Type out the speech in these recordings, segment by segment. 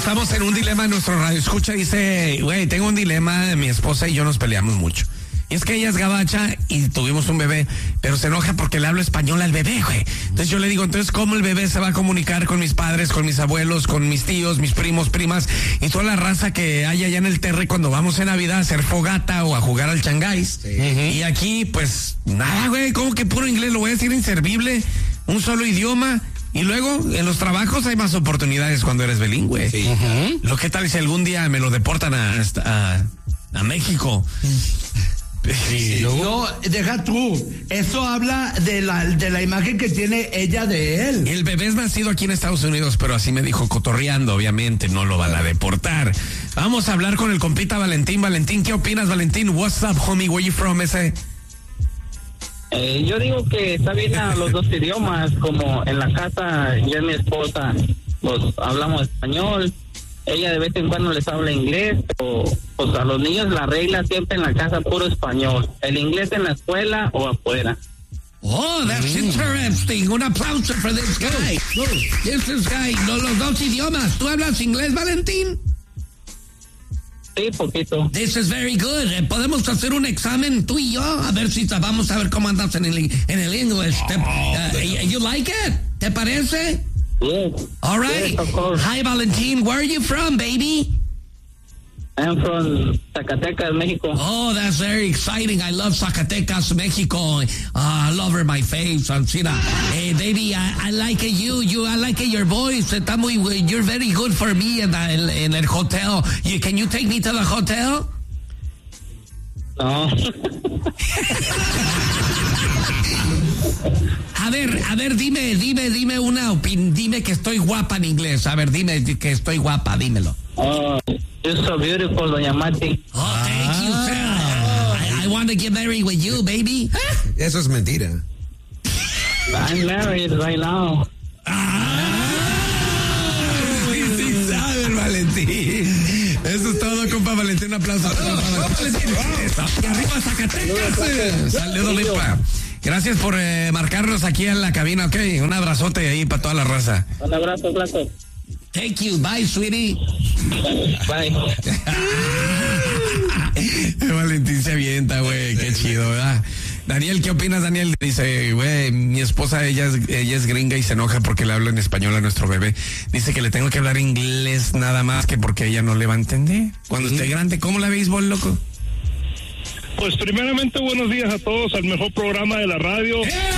estamos en un dilema en nuestro radio escucha. Dice, güey, tengo un dilema, mi esposa y yo nos peleamos mucho. Y es que ella es gabacha y tuvimos un bebé, pero se enoja porque le hablo español al bebé, güey. Entonces yo le digo, entonces, ¿cómo el bebé se va a comunicar con mis padres, con mis abuelos, con mis tíos, mis primos, primas y toda la raza que hay allá en el Terre cuando vamos en Navidad a hacer fogata o a jugar al changáis? Sí. Y aquí, pues, nada, güey, ¿cómo que puro inglés? Lo voy a decir inservible, un solo idioma. Y luego, en los trabajos hay más oportunidades cuando eres bilingüe. Sí. Lo que tal si algún día me lo deportan a México. Sí. No, deja tú. Eso habla de la imagen que tiene ella de él. El bebé es nacido aquí en Estados Unidos, pero así me dijo, cotorreando, obviamente, no lo van a deportar. Vamos a hablar con el compita Valentín. Valentín, ¿qué opinas, Valentín? What's up, homie? Where you from, ese? Yo digo que está bien a los dos idiomas, como en la casa, yo y mi esposa, pues hablamos español. Ella de vez en cuando les habla inglés, pero pues a los niños la regla siempre en la casa puro español. El inglés en la escuela o afuera. Oh, that's interesting. Un aplauso for this guy. This guy, los dos idiomas. ¿Tú hablas inglés, Valentín? Sí, poquito. This is very good. ¿Podemos hacer un examen tú y yo? A ver si vamos a ver cómo andas en el English. You like it? ¿Te parece? Yes. All right. Yes, of course. Hi, Valentín. Where are you from, baby? I'm from Zacatecas, Mexico. Oh, that's very exciting. I love Zacatecas, Mexico. I love her, my face. Hey, baby, I like you. I like your voice. You're very good for me in el hotel. Can you take me to the hotel? No. A ver, dime una opinión. Dime que estoy guapa en inglés. A ver, dime que estoy guapa, dímelo. Oh, you're so beautiful, doña Mati. Oh, thank you, sir. I want to get married with you, baby. Eso es mentira. I'm married right now. Sí, sabe, Valentín. Eso es todo, compa Valentín. Un aplauso. Y arriba Zacatecas. Saludos, Lipa. Gracias por marcarnos aquí en la cabina, ok. Un abrazote ahí para toda la raza. Un abrazo, flaco. Thank you. Bye, sweetie. Bye. Valentín se avienta, güey. Qué chido, ¿verdad? Daniel, ¿qué opinas, Daniel? Dice, güey, mi esposa, ella es gringa y se enoja porque le hablo en español a nuestro bebé. Dice que le tengo que hablar inglés nada más que porque ella no le va a entender. Cuando esté grande, ¿cómo la béisbol, loco? Pues primeramente, buenos días a todos, al mejor programa de la radio.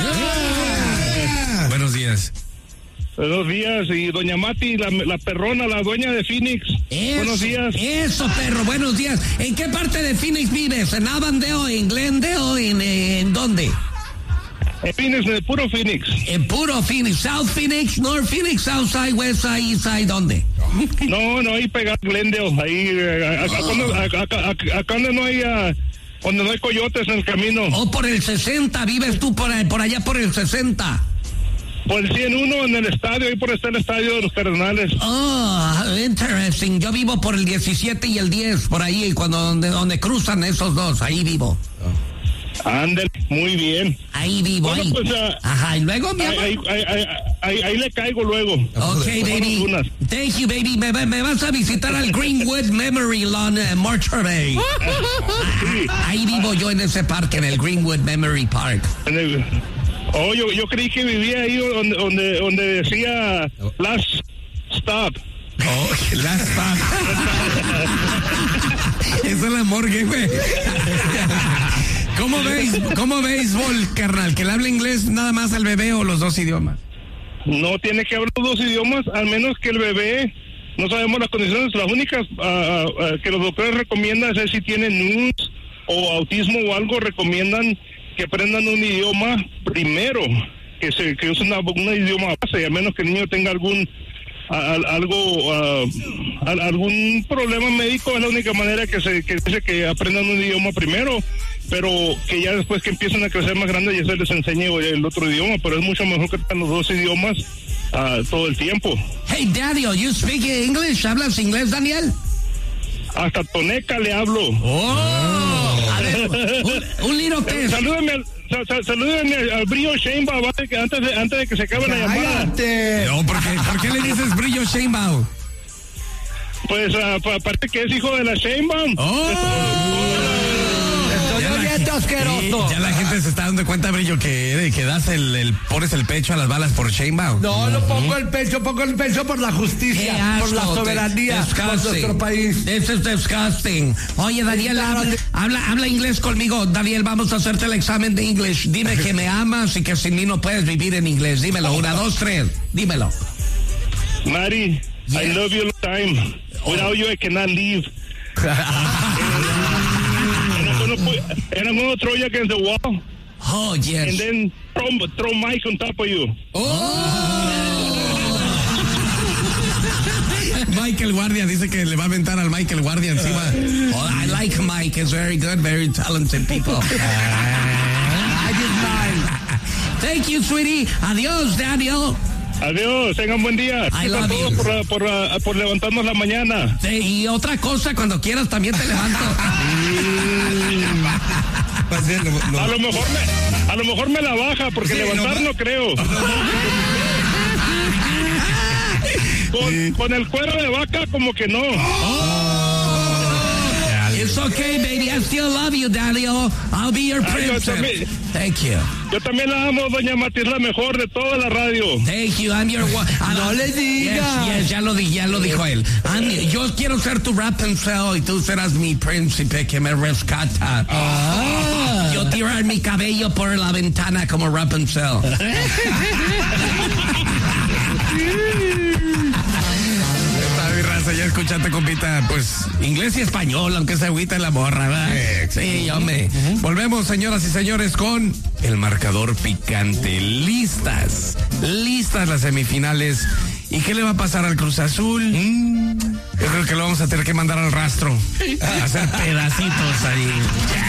Buenos días. Buenos días, y doña Mati, la perrona, la dueña de Phoenix. Buenos días. Eso, perro, buenos días. ¿En qué parte de Phoenix vives? ¿En Avondale, en Glendale, en dónde? En Phoenix, en puro Phoenix. En puro Phoenix, South Phoenix, North Phoenix, South Side, West Side, East Side, ¿dónde? No, ahí pegado Glendale, ahí, acá donde no hay... donde no hay coyotes en el camino. O por el 60, vives tú por allá por el 60. Por el 101 en el estadio, ahí por está el estadio de los Cardenales. Oh, interesting. Yo vivo por el 17 y el 10, por ahí, donde cruzan esos dos, ahí vivo. Ándale, muy bien. Ahí vivo, bueno, ahí. Pues, ajá, y luego, mi amor. Ahí le caigo luego. Ok, baby. Thank you, baby. Me vas a visitar al Greenwood Memory Lawn en Marshall Bay. Ahí vivo yo en ese parque, en el Greenwood Memory Park. Yo creí que vivía ahí donde decía Last Stop. Oh, Last Stop. Eso es la morgue, güey. ¿Cómo béisbol, carnal? ¿Que le hable inglés nada más al bebé o los dos idiomas? No tiene que hablar los dos idiomas, al menos que el bebé, no sabemos las condiciones, las únicas que los doctores recomiendan es si tienen NUS o autismo o algo, recomiendan que aprendan un idioma primero, que usen un idioma base, a menos que el niño tenga algún problema médico, es la única manera que dice que aprendan un idioma primero, pero que ya después que empiecen a crecer más grandes ya se les enseñe el otro idioma, pero es mucho mejor que tengan los dos idiomas todo el tiempo. Hey, Daddy, you speak English? ¿Hablas inglés, Daniel? Hasta toneca le hablo. A ver, un little test. Salúdame al Brillo Sheinbaum antes de que se acabe la llamada. No, ¿por qué le dices Brillo Sheinbaum? Pues aparte que es hijo de la Sheinbaum. Asqueroso. Ya la gente se está dando cuenta, Brillo, que das pones el pecho a las balas por Sheinbaum. No, no pongo el pecho por la justicia, por la soberanía, por nuestro país. Eso es disgusting. Oye, Daniel, habla inglés conmigo. Daniel, vamos a hacerte el examen de inglés. Dime que me amas y que sin mí no puedes vivir en inglés. Dímelo, 1, 2, 3. Dímelo. Mari, I love you all the time. Without you, I cannot live. And I'm gonna throw you against the wall. Oh, yes. And then throw Mike on top of you. Michael Guardia dice que le va a aventar al Michael Guardia encima. I like Mike. It's very good, very talented people. Thank you, sweetie. Adiós, Daniel. Adiós, tengan buen día. I love you. Por levantarnos la mañana. Sí, y otra cosa, cuando quieras también te levanto. A lo mejor me la baja, porque levantar no creo. Con el cuero de vaca como que no. It's okay, baby. I still love you, Daniel. I'll be your princess. Thank you. Yo también la amo, doña Mati, es la mejor de toda la radio. Thank you, I'm your one. No le diga. Yes, ya lo dijo él. Yo quiero ser tu Rapunzel y tú serás mi príncipe que me rescata. Yo tirar mi cabello por la ventana como Rapunzel. Ya escuchaste, compita, pues inglés y español, aunque se agüita en la morra, ¿verdad? Sí, hombre. Volvemos, señoras y señores, con el marcador picante. Listas las semifinales. ¿Y qué le va a pasar al Cruz Azul? Yo creo que lo vamos a tener que mandar al rastro. A hacer pedacitos ahí.